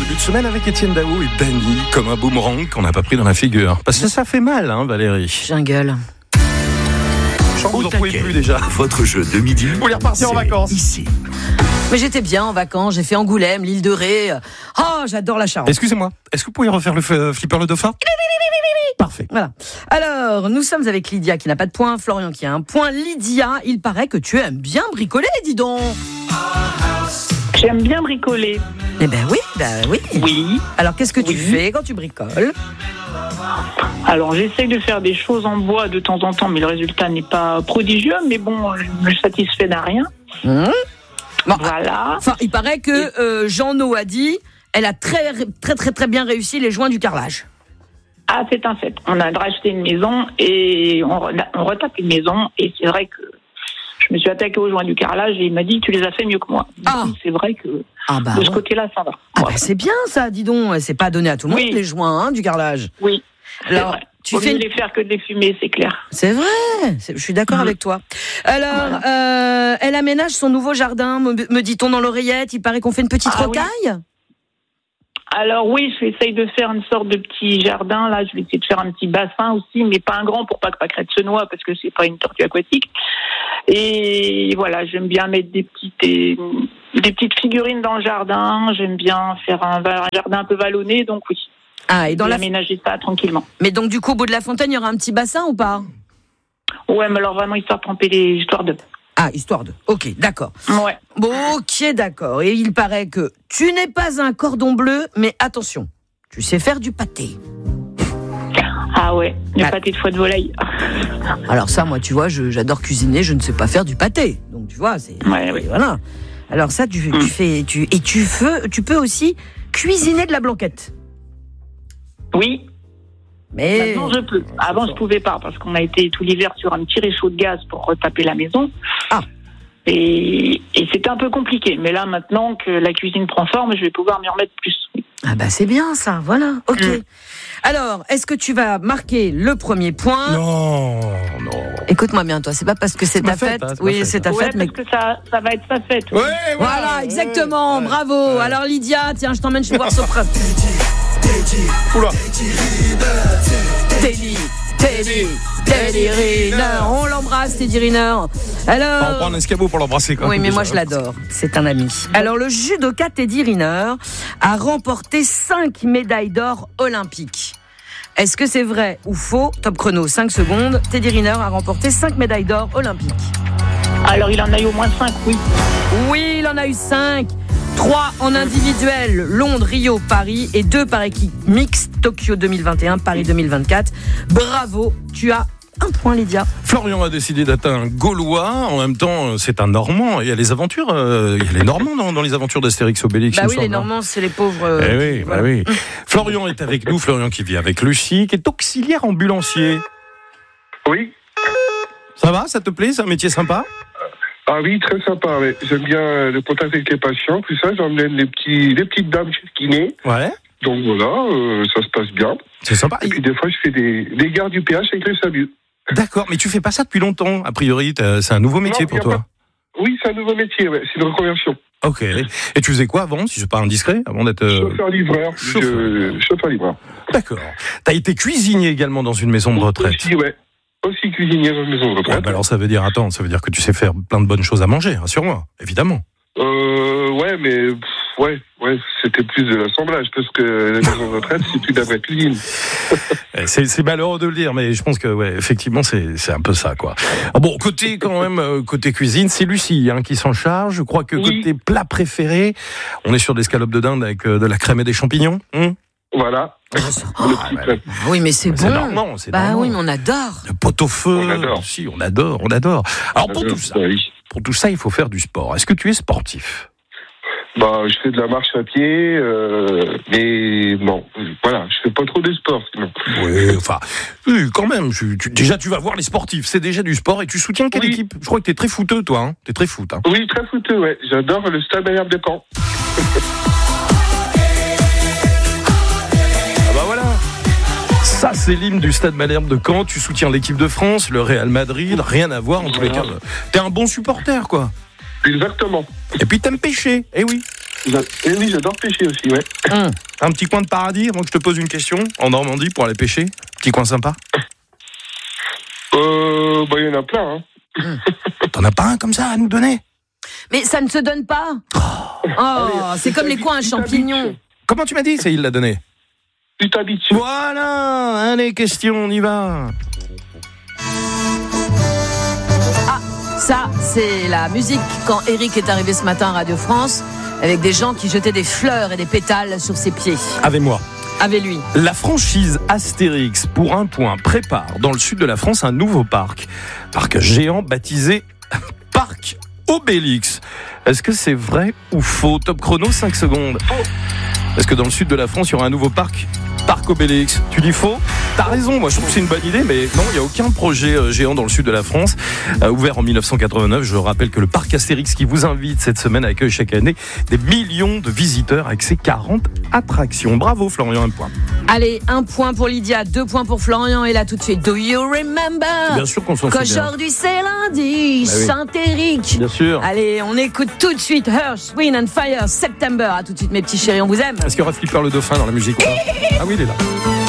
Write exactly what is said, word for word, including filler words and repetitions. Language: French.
début de semaine avec Étienne Daou et Dany, comme un boomerang qu'on n'a pas pris dans la figure. Parce que ça fait mal, hein, Valérie. Jungle. Je sens que vous n'en pouvez plus déjà. Votre jeu de midi. Vous voulez repartir en vacances ici. Mais j'étais bien en vacances, j'ai fait Angoulême, l'île de Ré. Oh, j'adore la Charente. Excusez-moi, est-ce que vous pouvez refaire le f- flipper le dauphin? Parfait. Voilà. Alors, nous sommes avec Lydia qui n'a pas de point, Florian qui a un point. Lydia, il paraît que tu aimes bien bricoler, dis donc. J'aime bien bricoler. Eh ben oui, ben oui. Oui. Alors, qu'est-ce que tu Oui. fais quand tu bricoles? Alors, j'essaye de faire des choses en bois de temps en temps, mais le résultat n'est pas prodigieux. Mais bon, je me satisfais d'un rien. Mmh. Bon, Voilà. enfin, il paraît que euh, Jean-No a dit, elle a très, très, très, très bien réussi les joints du carrelage. Ah, c'est un fait. On a racheté une maison et on, re- on retape une maison. Et c'est vrai que je me suis attaquée aux joints du carrelage et il m'a dit que tu les as fait mieux que moi. Du Ah. coup, c'est vrai que Ah bah, de ce ouais. côté-là, ça va. Ah Voilà. bah c'est bien ça, dis donc. C'est pas donné à tout le monde, Oui. les joints hein, du carrelage. Oui. C'est Alors, vrai. tu Au fais lieu une- de les faire que de les fumer, c'est clair. C'est vrai, c'est- je suis d'accord Mhm. avec toi. Alors, euh, elle aménage son nouveau jardin, me, me dit-on dans l'oreillette. Il paraît qu'on fait une petite Ah oui. rocaille. Alors oui, j'essaye de faire une sorte de petit jardin. Là, je vais essayer de faire un petit bassin aussi, mais pas un grand pour pas que Pâquerette se noie, parce que c'est pas une tortue aquatique. Et voilà, j'aime bien mettre des petites des, des petites figurines dans le jardin. J'aime bien faire un, un jardin un peu vallonné, donc oui. Ah, et dans la... Aménager ça tranquillement. Mais donc du coup, au bout de la fontaine, il y aura un petit bassin ou pas? Ouais, mais alors vraiment histoire de tremper les histoires de. Ah, histoire de. Ok, d'accord. Ouais. Bon, ok, d'accord. Et il paraît que tu n'es pas un cordon bleu, mais attention, tu sais faire du pâté. Ah ouais, le Ah. pâté de foie de volaille. Alors ça, moi, tu vois, je- j'adore cuisiner, je ne sais pas faire du pâté. Donc tu vois, c'est Ouais, ouais. voilà. Alors ça, tu, tu Mm. fais, tu et tu fais, tu peux aussi cuisiner de la blanquette. Oui. Mais Maintenant, je peux. Avant, je pouvais pas parce qu'on a été tout l'hiver sur un petit réchaud de gaz pour retaper la maison. Ah. Et, et c'était un peu compliqué. Mais là, maintenant que la cuisine prend forme, je vais pouvoir m'y remettre plus. ah bah c'est bien ça, voilà. Ok. Mm. Alors, est-ce que tu vas marquer le premier point? Non, non. Écoute-moi bien, toi. C'est pas parce que c'est C'est ma ta fête. fête, hein, c'est ma oui, fête, c'est ta Ouais, fête, mais parce que ça, ça va être sa fête. oui. Ouais, voilà, exactement. ouais, Bravo. ouais. Alors Lydia, tiens, je t'emmène chez voir Sopra. Oula. Teddy, Teddy, Teddy Riner. On l'embrasse, Teddy Riner. Alors. On prend un escabeau pour l'embrasser quand Oui, même, mais déjà. moi je l'adore. C'est un ami. Alors, le judoka Teddy Riner a remporté cinq médailles d'or olympiques. Est-ce que c'est vrai ou faux? Top chrono, cinq secondes. Teddy Riner a remporté cinq médailles d'or olympiques. Alors, il en a eu au moins cinq, oui. Oui, il en a eu cinq. trois en individuel, Londres, Rio, Paris, et deux par équipe mixte, Tokyo deux mille vingt et un, Paris deux mille vingt-quatre. Bravo, tu as un point, Lydia. Florian a décidé d'être un Gaulois. En même temps, c'est un Normand. Il y a les aventures, euh, il y a les Normands dans, dans les aventures d'Astérix Obélix. Bah il me oui, les semble, hein. Normands, c'est les pauvres. euh, Eh oui, bah voilà. oui. Florian est avec nous. Florian qui vit avec Lucie, qui est auxiliaire ambulancier. Oui. Ça va, ça te plaît? C'est un métier sympa? Ah oui, très sympa. Ouais. J'aime bien euh, le contact avec les patients, tout ça. J'emmène les petits, les petites dames chez le kiné. Ouais. Donc voilà, euh, ça se passe bien. C'est sympa. Et puis des fois, je fais des, des gardes du P H avec le SAMU. D'accord, mais tu fais pas ça depuis longtemps. A priori, t'as- c'est un nouveau métier Non, pour y a toi. pas- Oui, c'est un nouveau métier, ouais. C'est une reconversion. Ok. Et tu faisais quoi avant, si c'est pas indiscret, avant d'être... euh, Chauffeur-livreur. chauffeur. Je... Chauffeur-livreur. D'accord. T'as été cuisinier également dans une maison de retraite. Aussi, ouais. Aussi cuisinier dans une maison de Ouais, retraite. bah alors ça veut dire, attends, ça veut dire que tu sais faire plein de bonnes choses à manger, rassure-moi, évidemment. Euh, ouais, mais pff, ouais, ouais, c'était plus de l'assemblage parce que la maison de retraite, c'est plus de la vraie cuisine. Eh, C'est, c'est malheureux de le dire, mais je pense que, ouais, effectivement, c'est, c'est un peu ça, quoi. Ah bon, côté, quand même, euh, côté cuisine, c'est Lucie, hein, qui s'en charge. Je crois que Oui. côté plat préféré, on est sur des scalopes de dinde avec euh, de la crème et des champignons. Hum Voilà. Oh, Le petit ouais. crème. oui, mais c'est c'est bon. normand, c'est Bah normand. oui, mais on adore. Le pot-au-feu. On adore. Si, on adore, on adore. Alors, pour tout ça, Oui. pour tout ça, il faut faire du sport. Est-ce que tu es sportif? Bah, je fais de la marche à pied, euh, mais bon, voilà, je fais pas trop de sport sinon. Oui, enfin, oui, quand même. Tu, tu- déjà, tu vas voir les sportifs. C'est déjà du sport et tu soutiens quelle Oui. équipe? Je crois que t'es très footeux, toi. Hein, t'es très foot. Hein. Oui, très fouteux, ouais. J'adore le Stade Malherbe de Caen. Ah bah voilà. Ça, c'est l'hymne du Stade Malherbe de Caen. Tu soutiens l'équipe de France, le Real Madrid. Rien à voir en tous les cas. T'es un bon supporter, quoi. Exactement. Et puis t'aimes pêcher. Eh oui. Et oui, j'adore pêcher aussi, ouais. Hum. Un petit coin de paradis avant que je te pose une question en Normandie pour aller pêcher. Petit coin sympa. Euh, bah, il y en a plein, hein. Hum. T'en as pas un comme ça à nous donner? Mais ça ne se donne pas. Oh, Allez, c'est comme les coins à champignons. Comment tu m'as dit? C'est il l'a donné. Tu t'habites. Voilà. Allez, question, on y va. Ça, c'est la musique quand Eric est arrivé ce matin à Radio France avec des gens qui jetaient des fleurs et des pétales sur ses pieds. Avec moi. Avec lui. La franchise Astérix, pour un point, prépare dans le sud de la France un nouveau parc. Parc géant baptisé Parc Obélix. Est-ce que c'est vrai ou faux? Top chrono, cinq secondes. Faux. Est-ce que dans le sud de la France, il y aura un nouveau parc Parc Obélix? Tu dis faux? T'as raison, moi je trouve que c'est une bonne idée, mais non, il n'y a aucun projet euh, géant dans le sud de la France. Euh, ouvert en dix-neuf cent quatre-vingt-neuf, je rappelle que le parc Astérix qui vous invite cette semaine accueille chaque année des millions de visiteurs avec ses quarante attractions. Bravo Florian, un point. Allez, un point pour Lydia, deux points pour Florian, et là tout de suite, do you remember? Bien sûr qu'on s'en souvient. Qu'aujourd'hui c'est lundi, Bah oui. Saint-Éric. Bien sûr. Allez, on écoute tout de suite Earth, Wind and Fire, September. À tout de suite mes petits chéris, on vous aime. Est-ce qu'il y aura Flipper le dauphin dans la musique ou pas? Ah oui, il est là.